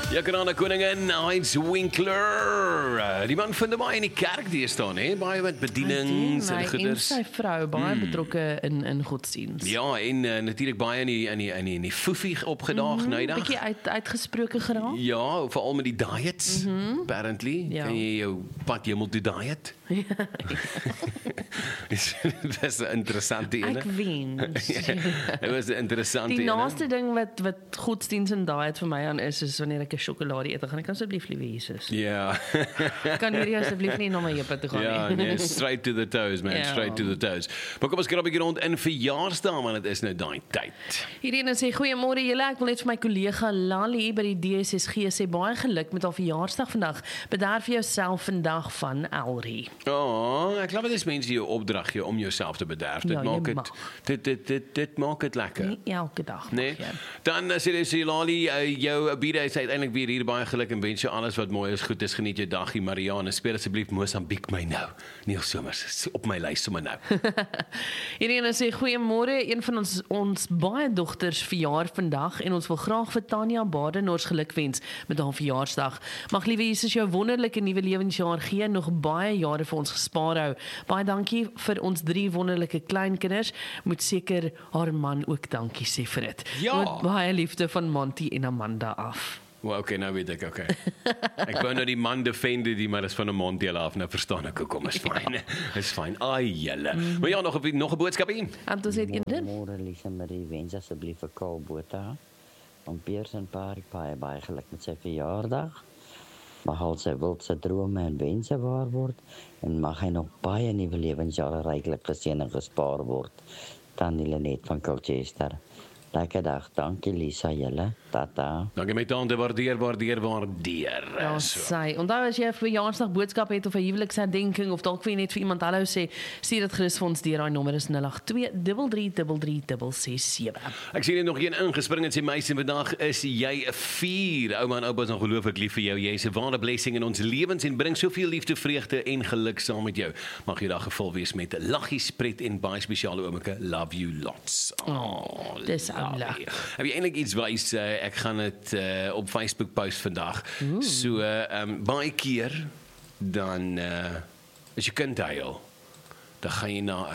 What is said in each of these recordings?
Jacaranda koningin, Heinz Winkler. Die man vind hom baie in die kerk deesdae, hè? Baie met bedienings en En goeders. sy vrou baie betrokke in godsdienst. Ja, en natuurlik baie in die foefie opgedaag nydag. Bietjie uitgesproke geraak. Ja, veral met die diets, apparently. Ja. Kan jy jou pad hemel toe diet? Dit is 'n interessante ene. Ek wens. Dit was 'n interessante Die ene. naaste ding wat godsdienst en diet vir my aan is wanneer ek 'n sjokolade eet, dan gaan ek asseblief, liewe Jesus. Ja. Kan hierdie asseblief nie na my heupe toe gaan Ja, nie. nee, straight to the toes, man, Ja. straight to the toes. Maar kom ons krap 'n bietjie rond in verjaarsdae, want dit is nou daai tyd. Hierdie sê goeiemôre julle, ek wil net vir my kollega Lali by die DSSG sê baie geluk met haar verjaarsdag vandag. Bederf vir jouself vandag van Elrie. Oh, ek glo dit is mense jou opdrag gee om jouself te bederf. Dit Ja, maak jy dit maak dit lekker. Nie elke dag. Nee. mag jy. Dan sê jy sê Lali, jou birthday is uiteindelik weer hier, baie geluk en wens jou alles wat mooi is, goed is, geniet jou dagie. Marianne, speel asseblief Mosambiek my nou. Neil Somers is op my lys sommer nou. Hierdie sê goeiemôre, een van ons baie dogters verjaar vandag en ons wil graag vir Tanya Badenhorst gelukwens met haar verjaarsdag. Mag liewe Jesus jou wonderlike nuwe lewensjaar gee, nog baie jare vir ons gespaar hou. Baie dankie vir ons 3 wonderlike kleinkinders. Moet seker haar man ook dankie sê vir dit. Ja. Met baie liefde van Monty en Amanda af. Well, okay, nou weet ek, okay. Ek wou nou die man defende, maar dis van 'n monddeel af, nou verstaan ek hoekom, is fyn. Is fyn. Ai, julle. Maar ja, nog 'n boodskapie. En toe sê dit kinders. Môre Lisa Marie, wens asseblief vir Karl Botha om Piers en Park baie geluk met sy verjaardag. Mag al sy wildse drome en wense waar word en mag hy nog baie nuwe lewensjare ryklik geseën en gespaar word. Tannie Lenet van Colchester. Lekker dag, dankie Lisa julle. Tata. Dankie my tante, waardeer. Ja, sy. Onthou as jy 'n verjaarsdag boodskap het of 'n huweliksherdenking of dalk wil jy net vir iemand hallo sê, stuur dit gerus vir ons deur. Daai nommer is 082333367. Ek sien net nog een ingespring en sê meisie, vandag is jy 4. Ouma en oupa is ongelooflik lief vir jou. Jy is 'n ware blessing in ons lewens en bring soveel liefde, vreugde en geluk saam met jou. Mag jou dag gevul wees met laggies, pret en baie spesiale oomike. Love you lots. Dis oulik. Heb jy eintlik iets wys? Ek gaan dit op Facebook post vandag. So baie keer dan as jy kind huil, dan gaan jy na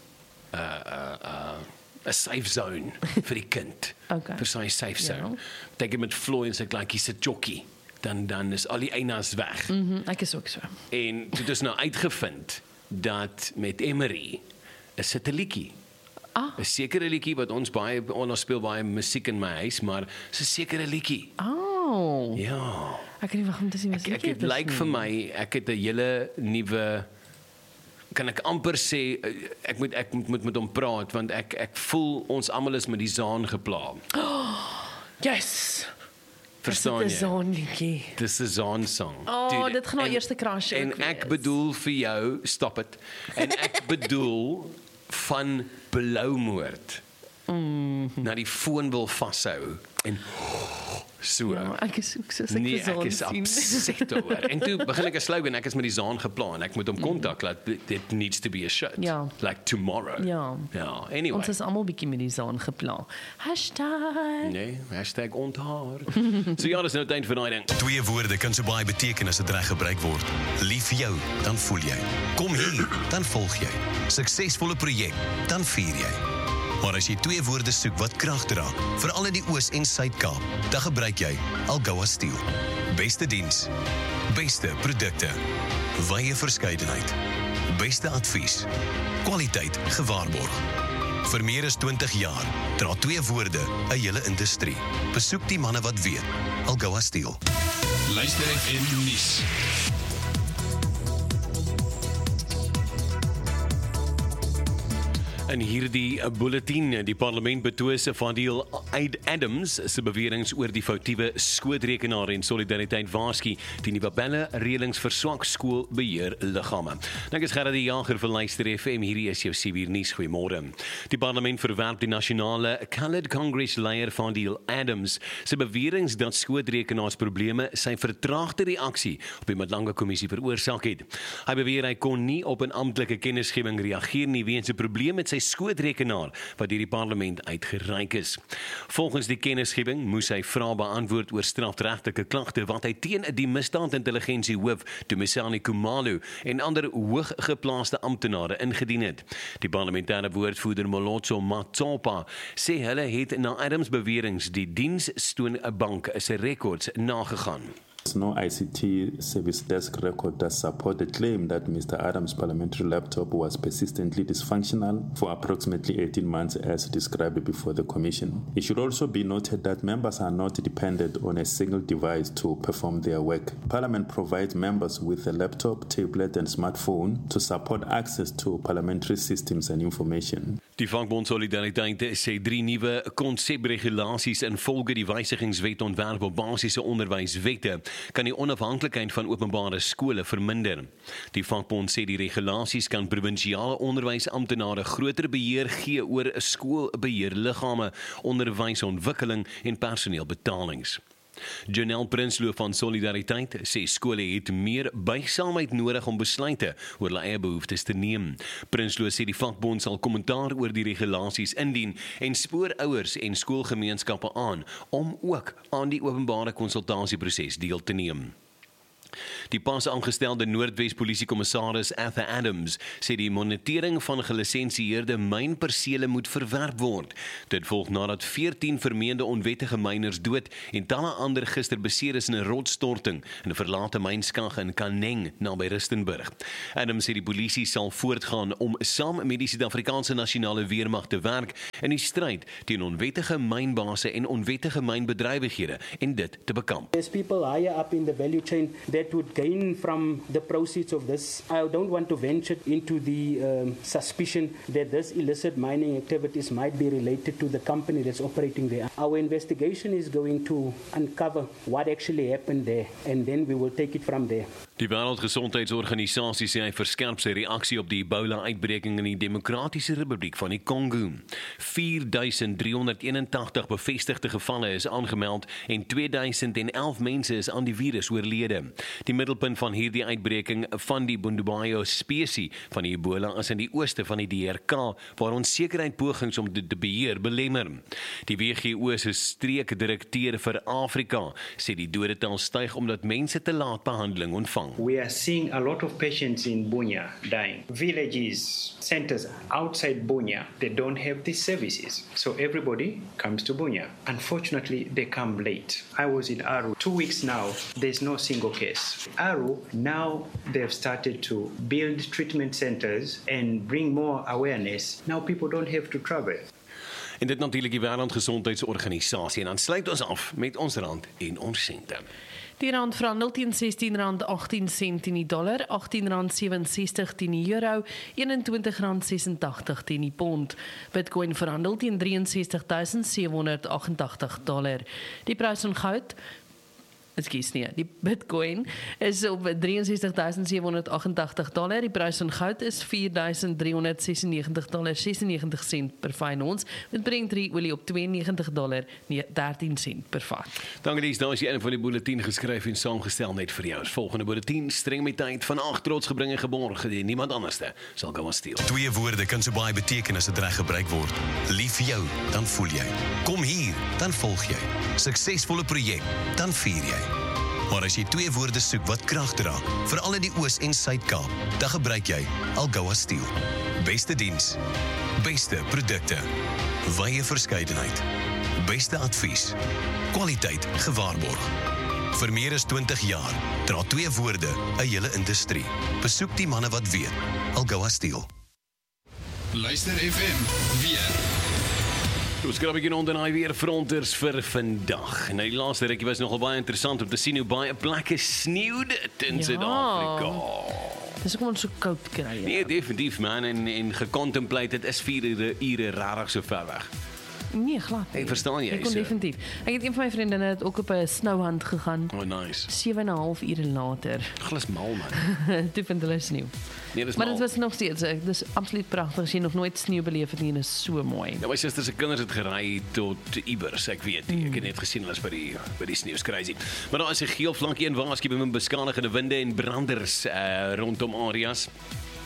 'n safe zone vir die kind. Okay. Vir sy safe zone. Ja. Beteken met Floyd en sy kleintjie se jockie. Dan is al die eienaars weg. Ek is ook so. En dit is nou uitgevind dat met Emery is dit 'n liedjie. 'n sekere liedjie wat ons speel baie musiek in my huis, maar is 'n sekere liedjie. Oh. Ja. Ek kan nie wag om te sien wat Ek het lyk vir my, ek het 'n hele nuwe, kan ek amper sê, ek moet met hom praat want ek voel ons almal is met die zaan gepla. Yes. Verstaan Dis 'n jy? zaanliedjie. Dis 'n zaan song. Oh, dit gaan nou eerste crash En ook ek wees. bedoel vir jou, stop dit. En ek bedoel van Bloumoord. Na die foon wil vashou en so. Ja, ek is ook soos ek Nee, vir ek is Zaan sien. upset oor. En toe begin ek 'n slogan, ek is met die Zaan geplan. Ek moet hom kontak laat dit needs to be a shit. Ja. Like tomorrow. Ja. Ja, anyway. Ons is almal bietjie met die Zaan gepla. Hashtag. Nee, #onthaar. So ja, dis nou tyd vir daai ding. 2 woorde kan so baie beteken as dit reg gebruik word. Lief vir jou, dan voel jy. Kom hier, dan volg jy. Suksesvolle projek, dan vier jy. Maar as jy 2 woorde soek wat krag dra, veral in die Oos- en Suid-Kaap, dan gebruik jy Algoa Steel. Beste diens, beste produkte, wye verskeidenheid, beste advies, kwaliteit gewaarborg. Vir meer as 20 jaar dra 2 woorde 'n hele industrie. Besoek die manne wat weet. Algoa Steel. Luister FM nuus. In hierdie bulletin, die parlement betwis Fadil Adams se beweringe oor die foutiewe skootrekenaar en solidariteit waarsku die nuwe belle reëlings vir swak skoolbeheerliggame. Ek is Gerard die Jager vir Luister FM, hierdie is jou CBR nuus. Goeiemôre. Die parlement verwerp die nasionale Coloured Congress leier Fadil Adams se beweringe dat skootrekenaarsprobleme sy vertraagde reaksie op die Madlanga kommissie veroorsaak het. Hy beweer hy kon nie op 'n amptelike kennisgewing reageer nie weens 'n probleem met sy skootrekenaar wat deur die parlement uitgereik is. Volgens die kennisgewing moes hy vrae beantwoord oor strafregtelike klagte wat hy teen die misdaadintelligensiehoof Tumisani Khumalo en ander hooggeplaaste amptenare ingedien het. Die parlementêre woordvoerder Molotso Matsopa sê hulle het na Adams beweringe die Dienstoonbank se rekords nagegaan. No ICT service desk record that support the claim that Mr. Adams' parliamentary laptop was persistently dysfunctional for approximately 18 months as described before the commission. It should also be noted that members are not dependent on a single device to perform their work. Parliament provides members with a laptop, tablet and smartphone to support access to parliamentary systems and information. Die vakbond Solidariteit sê 3 nuwe konsepregulasies involge die wysigingswet ontwerp op basiese onderwyswette kan die onafhanklikheid van openbare skole verminder. Die vakbond sê die regulasies kan provinsiale onderwysamptenare groter beheer gee oor skoolbeheerliggame, onderwysontwikkeling en personeelbetalings. Janelle Prinsloo van Solidariteit sê skole het meer buigsaamheid nodig om besluite oor hulle eie behoeftes te neem. Prinsloo sê die vakbond sal kommentaar oor die regulasies indien en spoor ouers en skoolgemeenskappe aan om ook aan die openbare konsultasieproses deel te neem. Die pas aangestelde Noordwes Polisiekommissaris Arthur Adams sê die monitering van gelisensieerde mynpersele moet verwerp word. Dit volg nadat 14 vermeende onwettige myners dood en talle ander gister beseer is in 'n rotsstorting in 'n verlate mynskag in Kaneng naby Rustenburg. Adams sê die polisie sal voortgaan om saam met die Suid-Afrikaanse Nasionale Weermag te werk in die stryd teen onwettige mynbase en onwettige mynbedrywighede en dit te bekamp. There's people higher up in the value chain that would gain from the proceeds of this. I don't want to venture into the suspicion that this illicit mining activities might be related to the company that's operating there. Our investigation is going to uncover what actually happened there, and then we will take it from there. Die Wêreldgesondheidsorganisasie sê hy verskerp sy reaksie op die Ebola-uitbreking in die Demokratiese Republiek van die Kongo. 4.381 bevestigde gevalle is aangemeld en 2.011 mense is aan die virus oorlede. Die middelpunt van hierdie uitbreking van die Bundibugyo-spesie van die Ebola is in die ooste van die DRK, waar onsekerheid pogings om dit te beheer belemmer. Die WHO se streekdirekteur vir Afrika sê die dodetal styg omdat mense te laat behandeling ontvang. We are seeing a lot of patients in Bunia dying. Villages, centers outside Bunia, they don't have these services. So everybody comes to Bunia. Unfortunately, they come late. I was in Aru 2 weeks now. There's no single case. Aru, now they've started to build treatment centers and bring more awareness. Now people don't have to travel. En dit natuurlik die Wêreldgesondheidsorganisasie en dan sluit ons af met ons rand en ons sente. Die rand verhandel teen R16.18 teen die dollar, R18.67 teen die euro, R21.86 teen die pond. Bitcoin verhandel teen $63,788. Die prys van goud, die Bitcoin is op $63,788. Die prys van goud is $4,396.96 per fyn ons. Met Brent olie op $92.13 per vat. Dankie Lies, daar is die een van die bulletin geskryf en saamgestel net vir jou. Volgende bulletin streng met tyd van 8 trots gebring en geborg. Niemand anderste sal gaan steel. 2 woorde kan so baie beteken as dit reg gebruik word. Lief vir jou, dan voel jy. Kom hier, dan volg jy. Suksesvolle projek, dan vier jy. Maar as jy 2 woorde soek wat krag dra, veral in die Oos- en Suid-Kaap, dan gebruik jy Algoa Steel. Beste diens, beste produkte, wye verskeidenheid, beste advies, kwaliteit gewaarborg. Vir meer as 20 jaar dra 2 woorde 'n hele industrie. Besoek die manne wat weet. Algoa Steel. Luister FM weer. Ons gaan begin onder die weerfronters vir vandag. Nou die laaste rukkie was nogal baie interessant om te sien hoe baie plekke sneeu dit in Suid-Afrika. Dis hoekom ons so koud kry. Nee, definitief man en gecontemplate dit is 4 ure rarig so ver weg. Nee, glad nie. Ek verstaan jy. Ek kon definitief. Ek het een van my vriendinne het ook op 'n snouhand gegaan. Oh nice. 7,5 ure later. Glas mal man. Toe vind hulle sneeu. Nee, dis maar dit was nog steeds, dis absoluut pragtig as jy nog nooit sneeu beleef het nie, en is so mooi. Ja, my suster se kinders het gery tot Iewers, ek weet nie. Ek het net gesien hulle is by die sneeu, crazy. Maar daar is 'n geel vlak 1 waarskuwing beskadigende winde en branders rondom areas.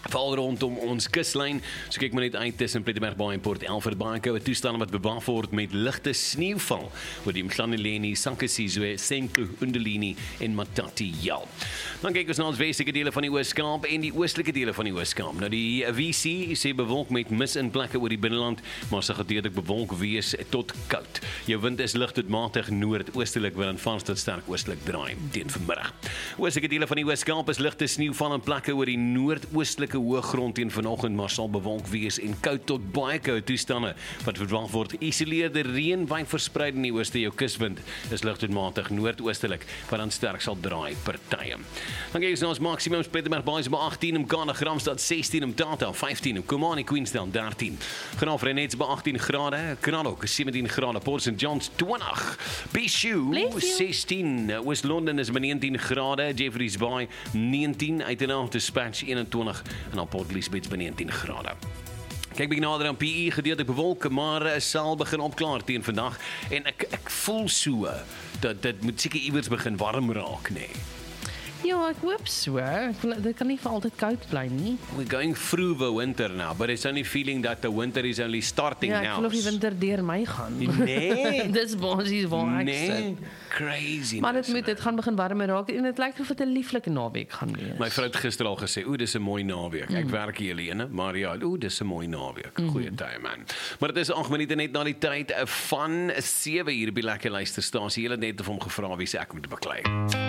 Veral rondom ons kuslyn, so kyk maar net uit tussen Plettenberg Baai en Port Elfrid baie koue toestande wat bewaar word met ligte sneeuval oor die Mhlaneleni, Sankasizwe, Senqu, Undulini en Matatiel. Dan kyk ons na ons westelike dele van die Oos-Kaap en die oostelike dele van die Oos-Kaap. Nou die WC sê bewolk met mis in plekke oor die binneland, maar sal gedeeltelik bewolk wees tot koud. Jou wind is lig tot matig noordoostelik, wat dan vans tot sterk oostelik draai teen vanmiddag. Oostelike dele van die Oos-Kaap is ligte sneeuval in plekke oor die noordoostelike hoëgrond teen vanoggend, maar sal bewolk wees en koud tot baie koue toestande wat verwag word. Isoleerde reën wyd versprei in die ooste. Jou kuswind is lig tot matig noordoostelik, wat dan sterk sal draai partye. Dan kyk ons na ons maksimums. Plettenberg Baai is by 18, Mkana, Gramstad 16, Mtata 15, Komani, Queenstown 13, Graafrenet by 18 grade, Knalok 17 grade, Port St. John's 20, Bishu 16, Oos-London is by 19 grade, Jeffreys Bay 19, Uitenhage Dispatch 21 en op Port Elizabeth by 19 grade. Kyk bietjie nader aan PE, gedeeltelik bewolk, maar sal begin opklaar teen vandag en ek voel so dat dit moet seker iewers begin warm raak, nee. Ja, ek hoop so. Dit kan nie vir altyd koud bly nie. We're going through the winter now, but it's only feeling that the winter is only starting now. Ja, ek voel of die winter deur my gaan. Nee. Dis basies waar ek sit. Crazy. Maar dit gaan begin warmer raak en dit lyk of dit 'n lieflike naweek gaan wees. My vrou het gister al gesê, dis 'n mooi naweek. Ek werk hier alleen, maar ja, dis 'n mooi naweek. Goeie tyd, man. Maar dit is 8 minute net na die tyd van 7 uur by Lekker Luisterstasie. Hulle het net vir hom gevra wie se ek moet beklei.